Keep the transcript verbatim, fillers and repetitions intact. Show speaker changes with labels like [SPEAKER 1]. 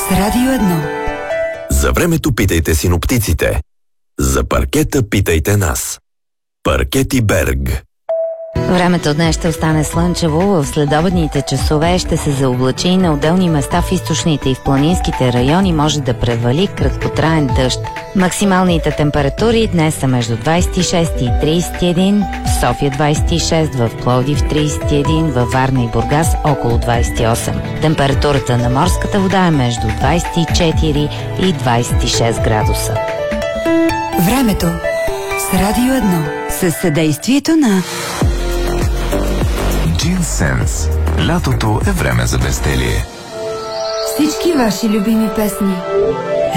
[SPEAKER 1] с Радио едно.
[SPEAKER 2] За времето питайте синоптиците. За паркета питайте нас. Паркети Берг.
[SPEAKER 3] Времето днес ще остане слънчево, в следобедните часове ще се заоблачи и на отделни места в източните и в планинските райони може да превали краткотраен дъжд. Максималните температури днес са между двадесет и шест и тридесет и един, в София двадесет и шест, в Пловдив тридесет и един, във Варна и Бургас около двадесет и осем. Температурата на морската вода е между двадесет и четири и двадесет и шест градуса.
[SPEAKER 1] Времето с Радио едно. Със съдействието на
[SPEAKER 4] Джинсенс. Лятото е време за безделие.
[SPEAKER 1] всички ваши любими песни.